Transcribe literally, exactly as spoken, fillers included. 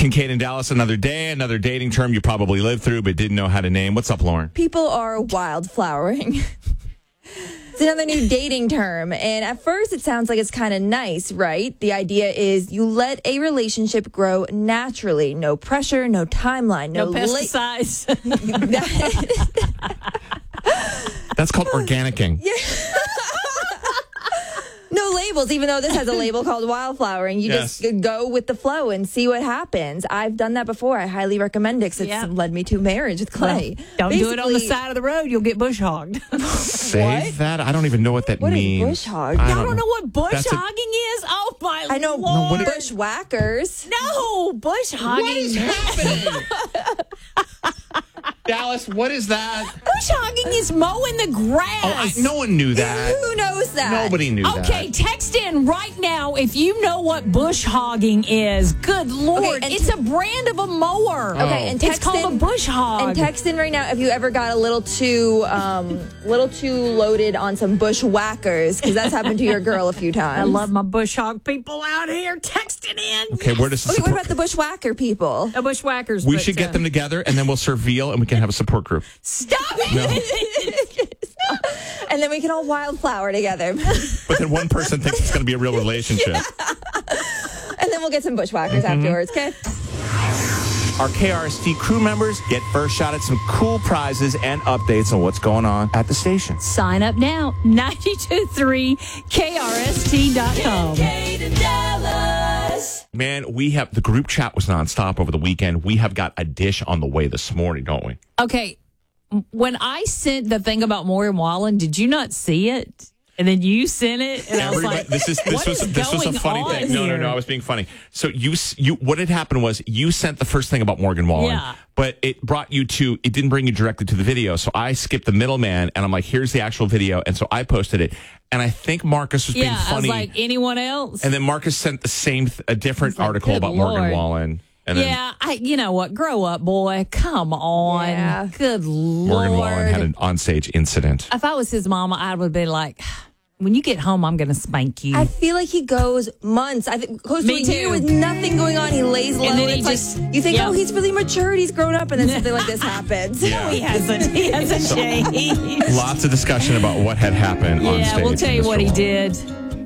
Kincaid in Dallas, another day, another dating term you probably lived through but didn't know how to name. What's up, Lauren? People are wildflowering. It's another new dating term. And at first, it sounds like it's kind of nice, right? The idea is you let a relationship grow naturally. No pressure, no timeline, no, no pesticides. That's called organicing. Yeah. No labels, even though this has a label called wildflowering. You Yes. just go with the flow and see what happens. I've done that before. I highly recommend it because it's Yeah. led me to marriage with Clay. Well, don't do it on the Basically- side of the road. You'll get bush hogged. Save that? I don't even know what that What is means. bush hog? I Y'all don't know what bush That's a- hogging is? Oh, my I know Lord. what it- bushwhackers. No, bush hogging. What is happening? Dallas, what is that? Bush hogging is mowing the grass. Oh, I, no one knew that. Who knows that? Nobody knew that. Okay, text in right now if you know what bush hogging is. Good Lord. and it's t- a brand of a mower. Okay, and it's text called in- a bush hog. And text in right now if you ever got a little too, um, little too loaded on some bushwhackers, because that's happened to your girl a few times. I love my bush hog people out here texting in. Okay, where does the Okay, what support... about the bushwhacker people? The bushwhackers. We but, should get uh, them together, and then we'll serve veal, and we can have a support group. Stop it. And then we can all wildflower together. But then one person thinks it's going to be a real relationship. And then we'll get some bushwhackers Mm-hmm. afterwards, okay? Our K R S T crew members get first shot at some cool prizes and updates on what's going on at the station. Sign up now. nine two three K R S T dot com. Man, we have the group chat was nonstop over the weekend. We have got a dish on the way this morning, don't we? Okay. When I sent the thing about Morgan Wallen, did you not see it? And then you sent it, and I was Everybody- like, "This is this what was is this was a going funny on thing." No, no, here? no, I was being funny. So you s- you what had happened was you sent the first thing about Morgan Wallen, Yeah. but it brought you to it didn't bring you directly to the video. So I skipped the middleman, and I'm like, "Here's the actual video," and so I posted it. And I think Marcus was being Yeah, I was funny, like, anyone else? and then Marcus sent the same th- a different like, article good about Morgan Lord. Wallen. And then yeah, I. You know what? Grow up, boy. Come on. Yeah. Good Lord. Morgan Wallen had an onstage incident. If I was his mama, I would be like, when you get home, I'm going to spank you. I feel like he goes months. I think goes to Me a year too. with nothing going on. He lays low. And then he it's just- like you think, yeah. oh, he's really matured. He's grown up, and then something like this happens. Yeah. he hasn't. He hasn't changed. Lots of discussion about what had happened on Yeah, stage. we'll tell you with what he Mister Wallen. did.